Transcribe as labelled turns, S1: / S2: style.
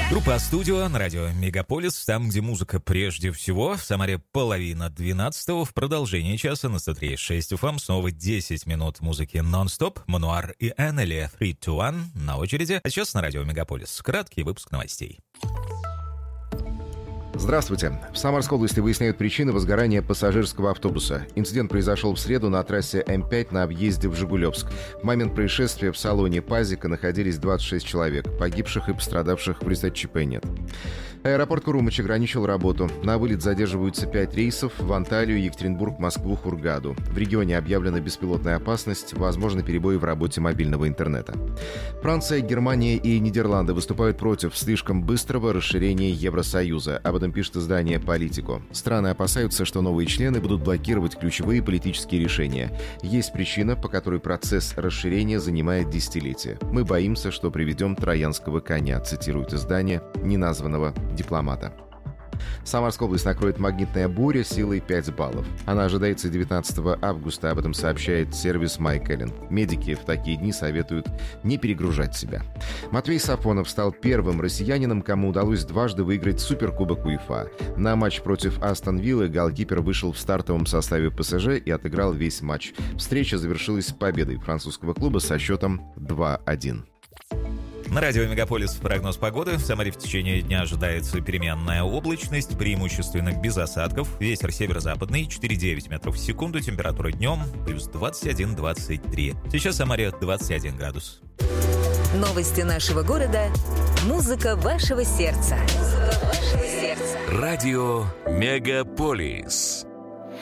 S1: Группа «Студио» на радио «Мегаполис», там, где музыка прежде всего. В Самаре 11:30. В продолжении часа на 103.6 FM снова 10 минут музыки нон-стоп. Мануар и Эннели 3 to 1 на очереди. А сейчас на радио «Мегаполис» краткий выпуск новостей.
S2: Здравствуйте. В Самарской области выясняют причины возгорания пассажирского автобуса. Инцидент произошел в среду на трассе М5 на объезде в Жигулевск. В момент происшествия в салоне «Пазика» находились 26 человек. Погибших и пострадавших в результате ЧП нет. Аэропорт Курумыч ограничил работу. На вылет задерживаются 5 рейсов в Анталию, Екатеринбург, Москву, Хургаду. В регионе объявлена беспилотная опасность, возможны перебои в работе мобильного интернета. Франция, Германия и Нидерланды выступают против слишком быстрого расширения Евросоюза. Об этом пишет издание «Политико». Страны опасаются, что новые члены будут блокировать ключевые политические решения. Есть причина, по которой процесс расширения занимает десятилетия. «Мы боимся, что приведем троянского коня», цитирует издание неназванного дипломата. Самарская область накроет магнитная буря силой 5 баллов. Она ожидается 19 августа, об этом сообщает сервис MyKellen. Медики в такие дни советуют не перегружать себя. Матвей Сафонов стал первым россиянином, кому удалось дважды выиграть Суперкубок УЕФА. На матч против Астон Виллы голкипер вышел в стартовом составе ПСЖ и отыграл весь матч. Встреча завершилась победой французского клуба со счетом 2-1.
S1: На радио «Мегаполис» прогноз погоды. В Самаре в течение дня ожидается переменная облачность, преимущественно без осадков. Ветер северо-западный, 4,9 метров в секунду. Температура днем плюс 21-23. Сейчас в Самаре 21 градус.
S3: Новости нашего города. Музыка вашего сердца.
S4: Радио «Мегаполис».